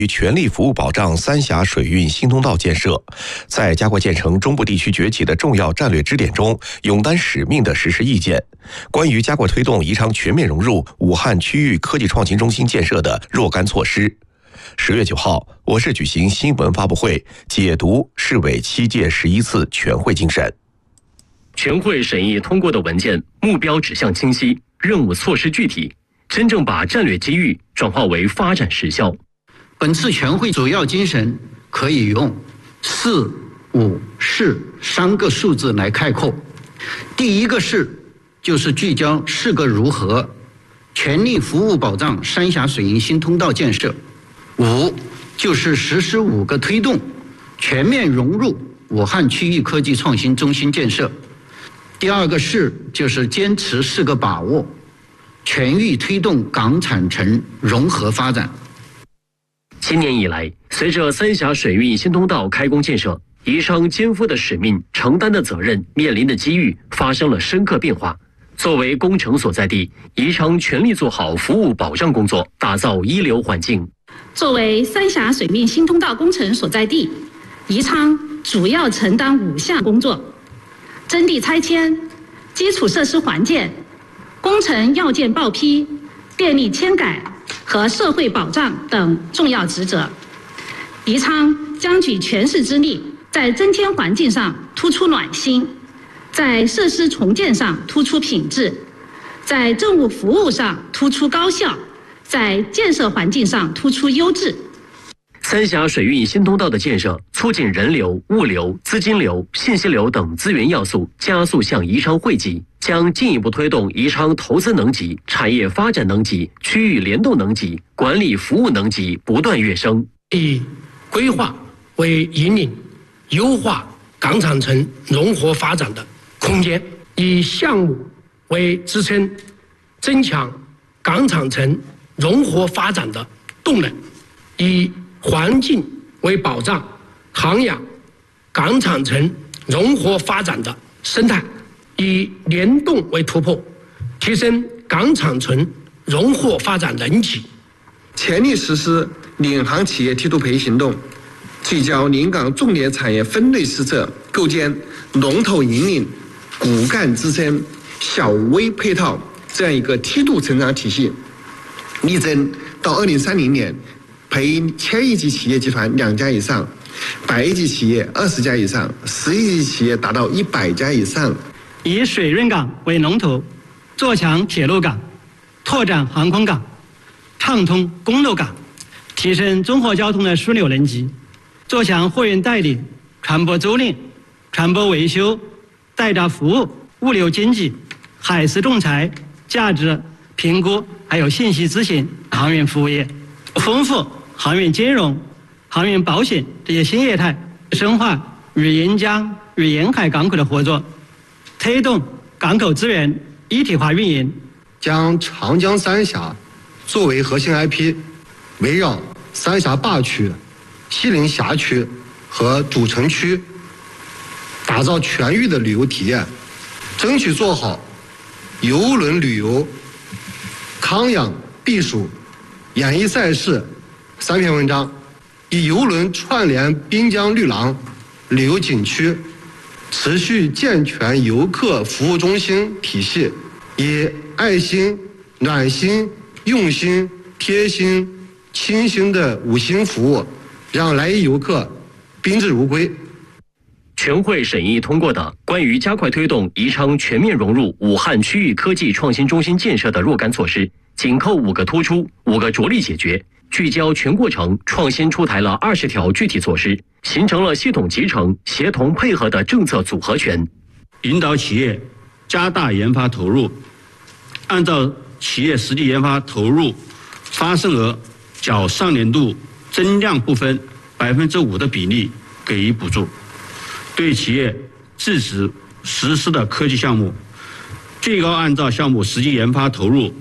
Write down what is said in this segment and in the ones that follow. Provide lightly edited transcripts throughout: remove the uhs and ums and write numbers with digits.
与全力服务保障三峡水运新通道建设，在加快建成中部地区崛起的重要战略支点中，勇担使命的实施意见。关于加快推动宜昌全面融入武汉区域科技创新中心建设的若干措施。10月9号，我市举行新闻发布会，解读市委7届11次全会精神。 全会审议通过的文件目标指向清晰，任务措施具体，真正把战略机遇转化为发展实效。 本次全会主要精神可以用4、5、是3个数字来概括。第一个是就是聚焦4个如何，全力服务保障三峡水运新通道建设。5就是实施5个推动，全面融入武汉区域科技创新中心建设。第二个是就是坚持4个把握，全域推动港产城融合发展。 今年以来，随着三峡水运新通道开工建设，宜昌肩负的使命、承担的责任、面临的机遇发生了深刻变化。作为工程所在地，宜昌全力做好服务保障工作，打造一流环境。 作为三峡水运新通道工程所在地，宜昌主要承担5项工作：征地拆迁、基础设施环建、工程要件报批、电力迁改和社会保障等重要职责。宜昌将举全市之力，在增添环境上突出暖心，在设施重建上突出品质，在政务服务上突出高效，在建设环境上突出优质。 三峡水运新通道的建设，促进人流、物流、资金流、信息流等资源要素加速向宜昌汇集，将进一步推动宜昌投资能级、产业发展能级、区域联动能级、管理服务能级不断跃升。 以规划为引领优化港产城融合发展的空间，以项目为支撑，增强港产城融合发展的动能，以环境为保障，涵养港产城融合发展的生态，以联动为突破，提升港产城融合发展能级。 全力实施领航企业梯度培行动，聚焦临港重点产业分类施策，构建龙头引领、骨干支撑、小微配套这样一个梯度成长体系，力争到2030年培1000亿级企业集团2家以上，100亿级企业20家以上，10亿级企业达到100家以上。 以水润港为龙头，做强铁路港，拓展航空港，畅通公路港，提升综合交通的枢纽能级，做强货运代理、船舶租赁、船舶维修、代达服务、物流经济、海事仲裁、价值评估，还有信息咨询航运服务业，丰富航运金融、航运保险这些新业态，深化与沿江与沿海港口的合作，推动港口资源一体化运营， 将长江三峡作为核心 IP， 围绕三峡坝区、西陵辖区和主城区，打造全域的旅游体验，争取做好邮轮旅游、康养避暑、演绎赛事3篇文章，以邮轮串联滨江绿廊旅游景区，持续健全游客服务中心体系，以爱心、暖心、用心、贴心、清新的5星服务，让来宜游客宾至如归。 全会审议通过的关于加快推动宜昌全面融入武汉区域科技创新中心建设的若干措施，紧扣5个突出、5个着力解决，聚焦全过程，创新出台了20条具体措施，形成了系统集成、协同配合的政策组合拳。 引导企业加大研发投入，按照企业实际研发投入发生额较上年度增量部分5%的比例给予补助。对企业自主实施的科技项目，最高按照项目实际研发投入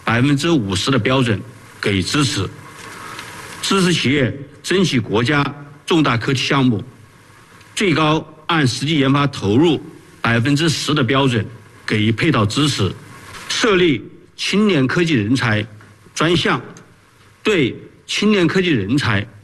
50%的标准给予支持。支持企业争取国家重大科技项目，最高按实际研发投入10%的标准给予配套支持。设立青年科技人才专项，对青年科技人才